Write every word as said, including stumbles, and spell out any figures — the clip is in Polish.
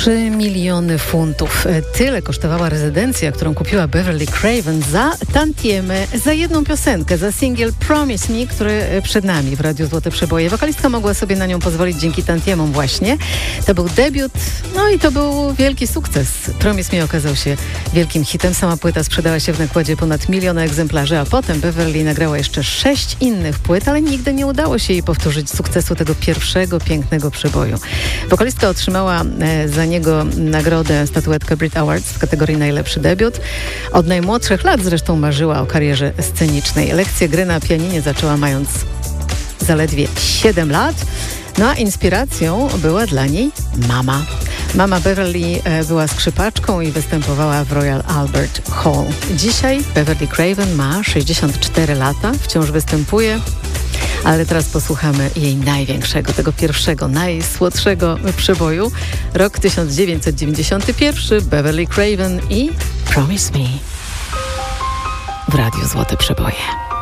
trzy miliony funtów. Tyle kosztowała rezydencja, którą kupiła Beverly Craven za tantiemy, za jedną piosenkę, za singiel Promise Me, który przed nami w Radiu Złote Przeboje. Wokalistka mogła sobie na nią pozwolić dzięki tantiemom właśnie. To był debiut, no i to był wielki sukces. Promise Me okazał się wielkim hitem. Sama płyta sprzedała się w nakładzie ponad miliona egzemplarzy, a potem Beverly nagrała jeszcze sześć innych płyt, ale nigdy nie udało się jej powtórzyć sukcesu tego pierwszego pięknego przeboju. Wokalistka otrzymała e, za niego nagrodę, statuetkę Brit Awards w kategorii najlepszy debiut. Od najmłodszych lat zresztą marzyła o karierze scenicznej. Lekcje gry na pianinie zaczęła mając zaledwie siedem lat. No a inspiracją była dla niej mama. Mama Beverly e, była skrzypaczką i występowała w Royal Albert Hall. Dzisiaj Beverly Craven ma sześćdziesiąt cztery lata, wciąż występuje, ale teraz posłuchamy jej największego, tego pierwszego, najsłodszego przeboju. Rok tysiąc dziewięćset dziewięćdziesiąty pierwszy, Beverly Craven i Promise Me w Radiu Złote Przeboje.